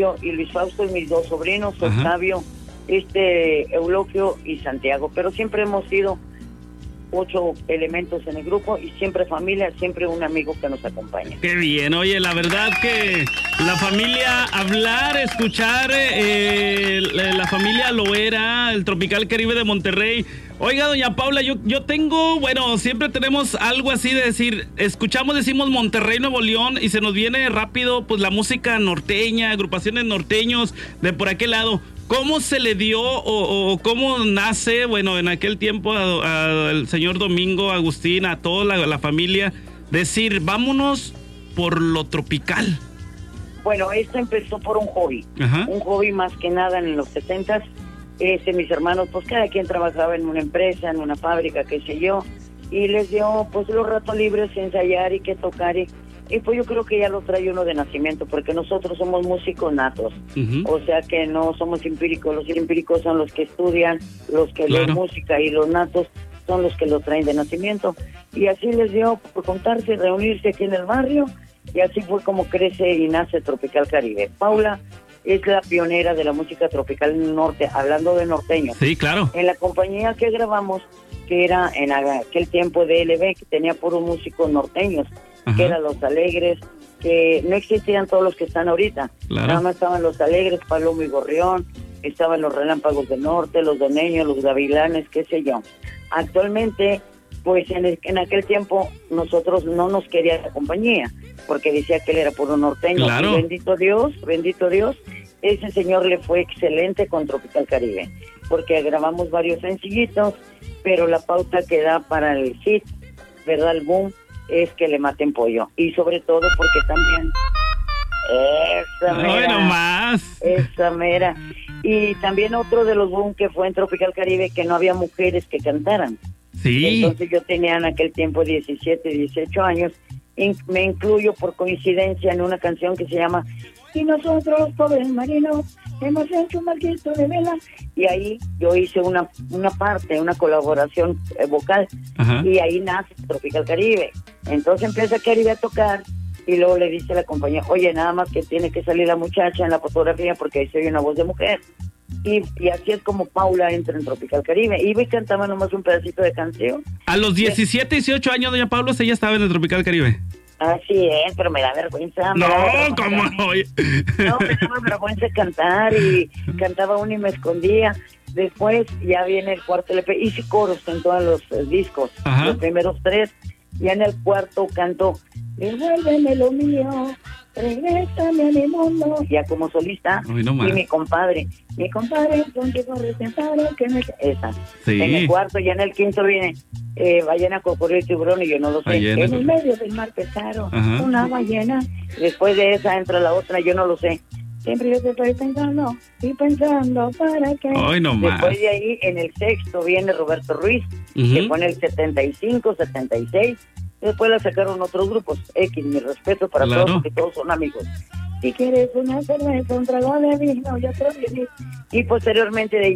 y Luis Fausto y mis dos sobrinos, Octavio, Euloquio y Santiago, pero siempre hemos sido 8 elementos en el grupo y siempre familia, siempre un amigo que nos acompaña. Qué bien, oye, la verdad que la familia, hablar, escuchar, la familia Loera, el Tropical Caribe de Monterrey. Oiga, doña Paula, yo tengo, bueno, siempre tenemos algo así de decir, decimos Monterrey, Nuevo León, y se nos viene rápido pues la música norteña, agrupaciones norteños de por aquel lado. ¿Cómo se le dio o cómo nace, bueno, en aquel tiempo al señor Domingo, Agustín, a toda la familia, decir, vámonos por lo tropical? Bueno, esto empezó por un hobby más que nada en los 70s. Mis hermanos, pues cada quien trabajaba en una empresa, en una fábrica, qué sé yo, y les dio pues los ratos libres ensayar y que tocar y pues yo creo que ya lo trae uno de nacimiento, porque nosotros somos músicos natos, o sea que no somos empíricos. Los empíricos son los que estudian, los que leen música, y los natos son los que lo traen de nacimiento. Y así les dio por juntarse, reunirse aquí en el barrio, y así fue como crece y nace Tropical Caribe. Paula es la pionera de la música tropical en el norte, hablando de norteño. Sí, claro. En la compañía que grabamos, que era en aquel tiempo de LB, que tenía puros músicos norteños, que eran Los Alegres, que no existían todos los que están ahorita. Nada más estaban Los Alegres, Palomo y Gorrión, estaban los Relámpagos del Norte, los Doneños, los Gavilanes, qué sé yo. Actualmente, pues en aquel tiempo nosotros no nos quería la compañía, porque decía que él era puro norteño. Claro. Y bendito Dios, ese señor le fue excelente con Tropical Caribe, porque grabamos varios sencillitos, pero la pauta que da para el hit, ¿verdad? El boom, es que le maten pollo. Y sobre todo porque también... Esa mera. Y también otro de los boom que fue en Tropical Caribe, que no había mujeres que cantaran. Sí. Entonces yo tenía en aquel tiempo 17, 18 años, y me incluyo por coincidencia en una canción que se llama Y nosotros, pobres marinos, hemos hecho un barquito de vela. Y ahí yo hice una colaboración vocal. Y ahí nace Tropical Caribe. Entonces empieza Caribe a tocar, y luego le dice a la compañía, oye, nada más que tiene que salir la muchacha en la fotografía porque ahí se oye una voz de mujer. Y así es como Paula entra en Tropical Caribe. Iba y cantaba nomás un pedacito de canción. A los 17, 18 años, doña Paula, ella estaba en el Tropical Caribe. Así es, pero me da vergüenza. No, ¿cómo no? No, me daba vergüenza cantar, y cantaba uno y me escondía. Después ya viene el cuarto LP, hice coros en todos los discos, los primeros 3. Ya en el cuarto canto, devuélveme lo mío, regrésame a mi mundo, ya como solista. Uy, no, y mi compadre, contigo resentado, que me... Esa. Sí. En el cuarto, ya en el quinto viene ballena, cocodrilo y tiburón, y yo no lo sé. Ballena. En el medio del mar pescaron una ballena. Después de esa entra la otra, yo no lo sé. Siempre yo te estoy pensando y pensando para qué. Ay, no más. Después de ahí, en el sexto, viene Roberto Ruiz, que fue en el 75, 76. Después la sacaron otros grupos. Mi respeto para todos, porque todos son amigos. Si quieres una cerveza, un trago de vino, ya te lo viene. Y posteriormente de